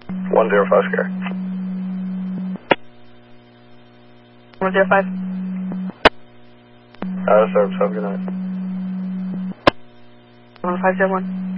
105 Scare. 105. Sir, have a good night. 1501.